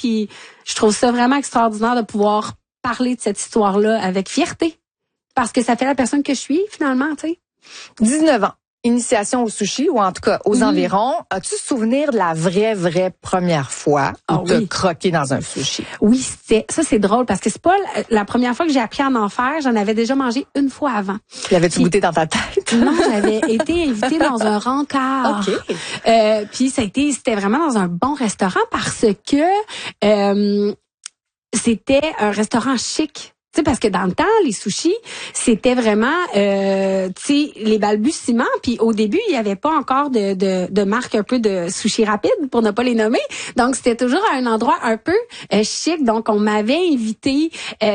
puis je trouve ça vraiment extraordinaire de pouvoir parler de cette histoire-là avec fierté. Parce que ça fait la personne que je suis, finalement, tu sais. 19 ans. Initiation au sushi, ou en tout cas aux environs. As-tu souvenir de la vraie première fois où t'as croqué dans un sushi? Oui, c'est drôle parce que c'est pas la première fois que j'ai appris à en faire. J'en avais déjà mangé une fois avant. L'avais-tu goûté dans ta tête? Non, j'avais été invitée dans un rencard. OK. Puis c'était vraiment dans un bon restaurant parce que c'était un restaurant chic. Tu sais, parce que dans le temps, les sushis, c'était vraiment, tu sais, les balbutiements. Puis au début, il y avait pas encore de marque un peu de sushi rapide, pour ne pas les nommer. Donc, c'était toujours à un endroit un peu chic. Donc, on m'avait invité,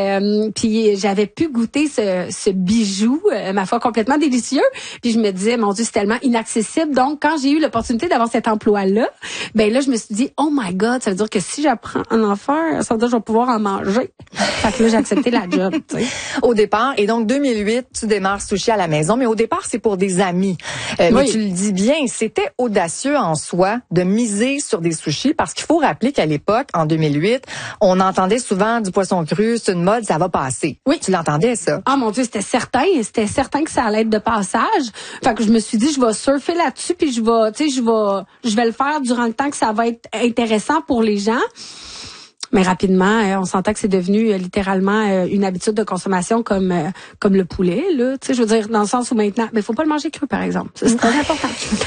puis j'avais pu goûter ce bijou, ma foi, complètement délicieux. Puis je me disais, mon Dieu, c'est tellement inaccessible. Donc, quand j'ai eu l'opportunité d'avoir cet emploi-là, ben là, je me suis dit, oh my God, ça veut dire que si j'apprends à en faire, ça veut dire que je vais pouvoir en manger. Fait que là, j'ai accepté la job, tu sais. Au départ, et donc 2008, tu démarres Sushi à la maison, mais au départ, c'est pour des amis. Mais tu le dis bien, c'était audacieux en soi de miser sur des sushis, parce qu'il faut rappeler qu'à l'époque, en 2008, on entendait souvent du poisson cru, c'est une mode, ça va passer. Oui. Tu l'entendais, ça? Ah mon Dieu, c'était certain que ça allait être de passage. Fait que je me suis dit, je vais surfer là-dessus, puis je vais le faire durant le temps que ça va être intéressant pour les gens. Mais rapidement, on s'entend que c'est devenu littéralement une habitude de consommation comme le poulet, là. Tu sais, je veux dire, dans le sens où maintenant, mais faut pas le manger cru, par exemple. C'est très important.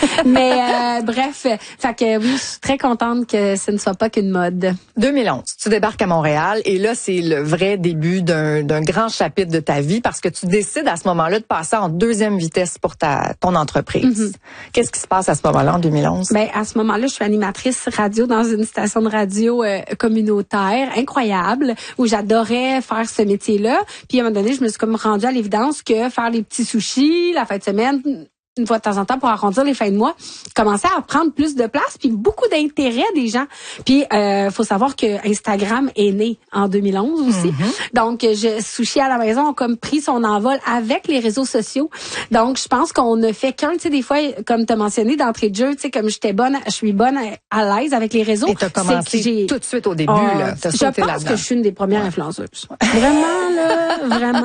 Mais bref, fait que oui, je suis très contente que ce ne soit pas qu'une mode. 2011, tu débarques à Montréal et là, c'est le vrai début d'un grand chapitre de ta vie parce que tu décides à ce moment-là de passer en deuxième vitesse pour ton entreprise. Qu'est-ce qui se passe à ce moment-là en 2011? Ben à ce moment-là, je suis animatrice radio dans une station de radio communautaire incroyable où j'adorais faire ce métier-là. Puis à un moment donné, je me suis comme rendue à l'évidence que faire les petits sushis la fin de semaine, une fois de temps en temps pour arrondir les fins de mois, commençait à prendre plus de place puis beaucoup d'intérêt des gens. Puis faut savoir que Instagram est né en 2011 aussi. Donc Sushi à la maison a comme pris son envol avec les réseaux sociaux. Donc je pense qu'on ne fait qu'un, tu sais, des fois comme tu as mentionné d'entrée de jeu, tu sais, comme je suis bonne à l'aise avec les réseaux. Et tu as commencé tout de suite au début là, je pense que je suis une des premières influenceuses. Vraiment là, vraiment.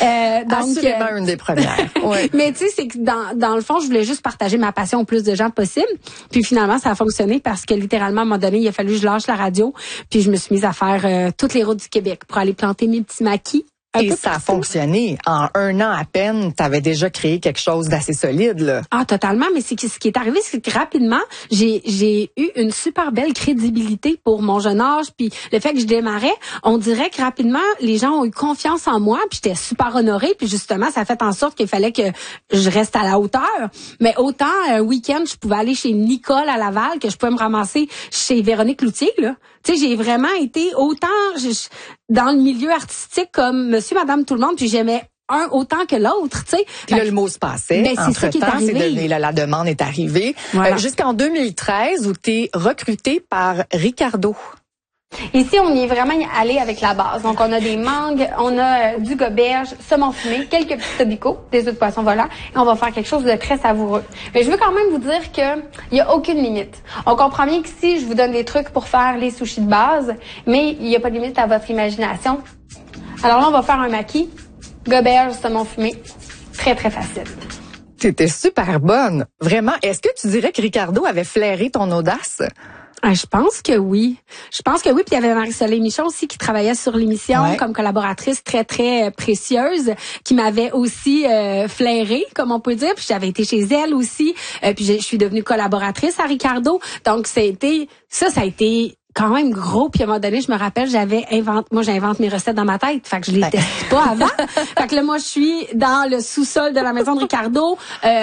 Donc assurément une des premières. Ouais. Mais tu sais, c'est que dans le fond, je voulais juste partager ma passion au plus de gens possible. Puis finalement, ça a fonctionné parce que littéralement, à un moment donné, il a fallu que je lâche la radio. Puis je me suis mise à faire toutes les routes du Québec pour aller planter mes petits maquis. Et ça a fonctionné. En 1 an à peine, tu avais déjà créé quelque chose d'assez solide, là. Ah, totalement. Mais ce qui est arrivé, c'est que rapidement, j'ai eu une super belle crédibilité pour mon jeune âge. Puis le fait que je démarrais, on dirait que rapidement, les gens ont eu confiance en moi. Puis j'étais super honorée. Puis justement, ça a fait en sorte qu'il fallait que je reste à la hauteur. Mais autant un week-end, je pouvais aller chez Nicole à Laval que je pouvais me ramasser chez Véronique Loutier, là. Tu sais, j'ai vraiment été autant dans le milieu artistique comme monsieur, madame, tout le monde, puis j'aimais un autant que l'autre, tu sais. Puis là, le mot se passait. Ben, c'est ça qui est arrivé. La demande est arrivée. Voilà. Jusqu'en 2013, où tu es recruté par Ricardo. Ici, on y est vraiment allé avec la base. Donc, on a des mangues, on a du goberge, saumon fumé, quelques petits tobicots, des œufs de poisson volants, et on va faire quelque chose de très savoureux. Mais je veux quand même vous dire que il y a aucune limite. On comprend bien qu'ici, je vous donne des trucs pour faire les sushis de base, mais il n'y a pas de limite à votre imagination. Alors là, on va faire un maquis, goberge, saumon fumé, très très facile. T'étais super bonne, vraiment. Est-ce que tu dirais que Ricardo avait flairé ton audace? Ah, je pense que oui. Puis il y avait Marie-Soleil Michon aussi qui travaillait sur l'émission comme collaboratrice très, très précieuse, qui m'avait aussi flairée, comme on peut dire. Puis j'avais été chez elle aussi. Puis je suis devenue collaboratrice à Ricardo. Donc ça a été quand même gros. Puis à un moment donné, je me rappelle, j'invente mes recettes dans ma tête. Fait que je les teste pas avant. Fait que là, moi, je suis dans le sous-sol de la maison de Ricardo.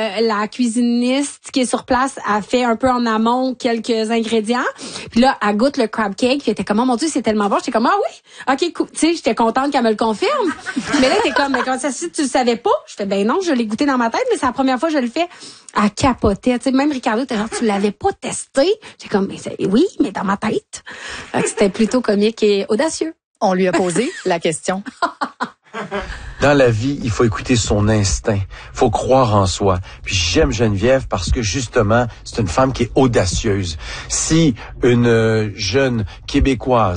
La cuisiniste qui est sur place a fait un peu en amont quelques ingrédients. Puis là, elle goûte le crab cake. Puis elle était comme, oh mon Dieu, c'est tellement bon. J'étais comme, ah oui, ok, cool. Tu sais, j'étais contente qu'elle me le confirme. Mais là, t'es comme, mais comment ça se fait, tu le savais pas? Je fais, ben non, je l'ai goûté dans ma tête, mais c'est la première fois que je le fais. Elle capotait. Tu sais, même Ricardo était genre, tu l'avais pas testé? J'étais comme, oui, mais dans ma tête. C'était plutôt comique et audacieux. On lui a posé la question. Dans la vie, il faut écouter son instinct. Faut croire en soi. Puis j'aime Geneviève parce que justement, c'est une femme qui est audacieuse. Si une jeune Québécoise